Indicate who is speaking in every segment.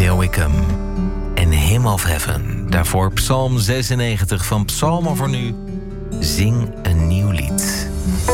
Speaker 1: Will Wickham en Hymn of Heaven. Daarvoor Psalm 96 van Psalmen voor nu. Zing een nieuw lied.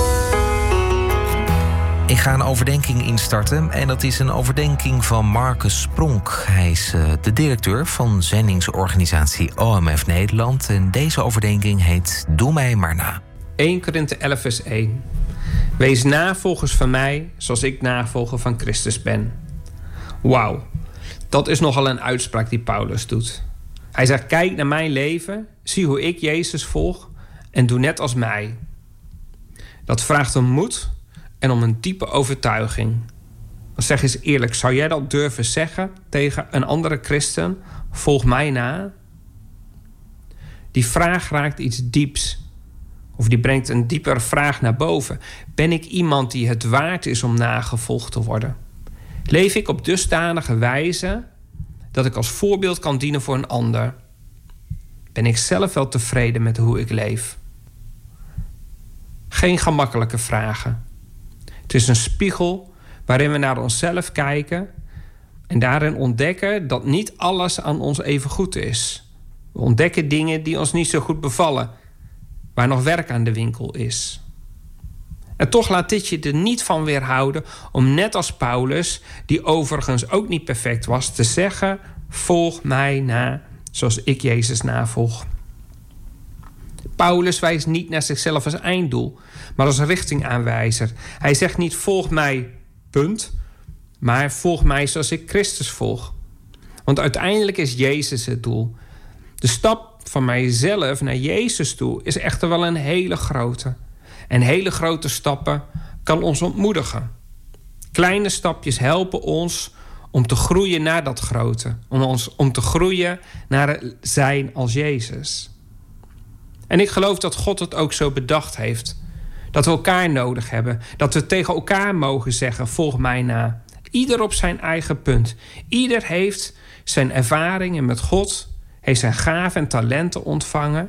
Speaker 1: Ik ga een overdenking instarten en dat is een overdenking van Marcus Spronk. Hij is de directeur van zendingsorganisatie OMF Nederland en deze overdenking heet Doe mij maar na.
Speaker 2: 1 Korinthe 11 vers 1. Wees navolgers van mij, zoals ik navolger van Christus ben. Wauw, dat is nogal een uitspraak die Paulus doet. Hij zegt, kijk naar mijn leven, zie hoe ik Jezus volg en doe net als mij. Dat vraagt om moed en om een diepe overtuiging. Zeg eens eerlijk, zou jij dat durven zeggen tegen een andere christen? Volg mij na. Die vraag raakt iets dieps. Of die brengt een diepere vraag naar boven. Ben ik iemand die het waard is om nagevolgd te worden? Leef ik op dusdanige wijze dat ik als voorbeeld kan dienen voor een ander? Ben ik zelf wel tevreden met hoe ik leef? Geen gemakkelijke vragen. Het is een spiegel waarin we naar onszelf kijken en daarin ontdekken dat niet alles aan ons even goed is. We ontdekken dingen die ons niet zo goed bevallen, waar nog werk aan de winkel is. En toch laat dit je er niet van weerhouden om net als Paulus, die overigens ook niet perfect was, te zeggen, volg mij na zoals ik Jezus navolg. Paulus wijst niet naar zichzelf als einddoel, maar als richtingaanwijzer. Hij zegt niet volg mij, punt, maar volg mij zoals ik Christus volg. Want uiteindelijk is Jezus het doel. De stap van mijzelf naar Jezus toe is echter wel een hele grote. En hele grote stappen kan ons ontmoedigen. Kleine stapjes helpen ons om te groeien naar dat grote. Om te groeien naar het zijn als Jezus. En ik geloof dat God het ook zo bedacht heeft. Dat we elkaar nodig hebben. Dat we tegen elkaar mogen zeggen, volg mij na. Ieder op zijn eigen punt. Ieder heeft zijn ervaringen met God, heeft zijn gaven en talenten ontvangen.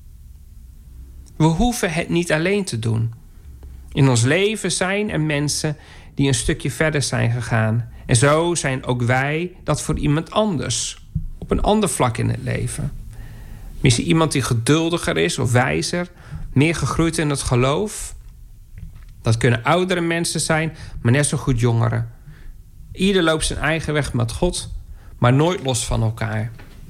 Speaker 2: We hoeven het niet alleen te doen. In ons leven zijn er mensen die een stukje verder zijn gegaan. En zo zijn ook wij dat voor iemand anders. Op een ander vlak in het leven. Misschien iemand die geduldiger is of wijzer, meer gegroeid in het geloof. Dat kunnen oudere mensen zijn, maar net zo goed jongeren. Ieder loopt zijn eigen weg met God, maar nooit los van elkaar.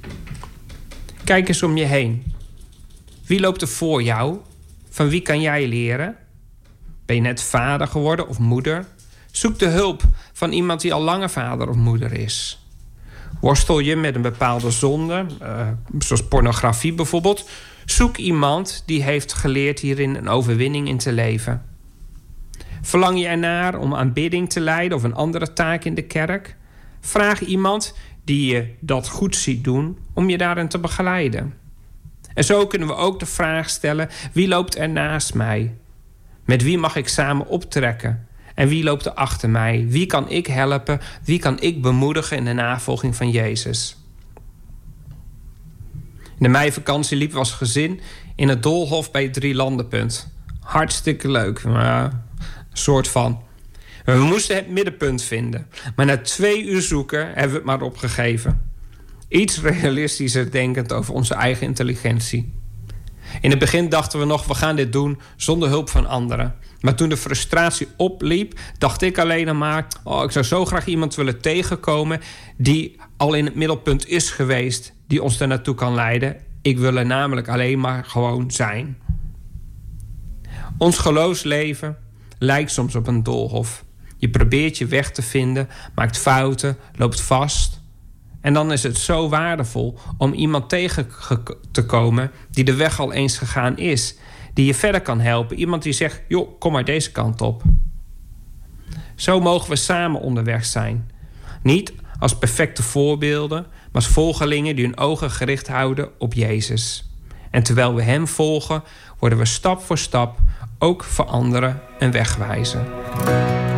Speaker 2: Kijk eens om je heen. Wie loopt er voor jou? Van wie kan jij leren? Ben je net vader geworden of moeder? Zoek de hulp van iemand die al langer vader of moeder is. Worstel je met een bepaalde zonde, zoals pornografie bijvoorbeeld? Zoek iemand die heeft geleerd hierin een overwinning in te leven. Verlang je ernaar om aanbidding te leiden of een andere taak in de kerk? Vraag iemand die je dat goed ziet doen om je daarin te begeleiden. En zo kunnen we ook de vraag stellen, wie loopt er naast mij? Met wie mag ik samen optrekken? En wie loopt er achter mij? Wie kan ik helpen? Wie kan ik bemoedigen in de navolging van Jezus? In de meivakantie liepen we als gezin in het Doolhof bij het Drielandenpunt. Hartstikke leuk, maar een soort van. We moesten het middenpunt vinden. Maar na 2 uur zoeken hebben we het maar opgegeven. Iets realistischer denkend over onze eigen intelligentie. In het begin dachten we nog, we gaan dit doen zonder hulp van anderen. Maar toen de frustratie opliep, dacht ik alleen maar, ik zou zo graag iemand willen tegenkomen die al in het middelpunt is geweest, die ons er naartoe kan leiden. Ik wil er namelijk alleen maar gewoon zijn. Ons geloofsleven lijkt soms op een doolhof. Je probeert je weg te vinden, maakt fouten, loopt vast. En dan is het zo waardevol om iemand tegen te komen die de weg al eens gegaan is. Die je verder kan helpen. Iemand die zegt, joh, kom maar deze kant op. Zo mogen we samen onderweg zijn. Niet als perfecte voorbeelden, maar als volgelingen die hun ogen gericht houden op Jezus. En terwijl we hem volgen, worden we stap voor stap ook voor anderen een weg wijzen.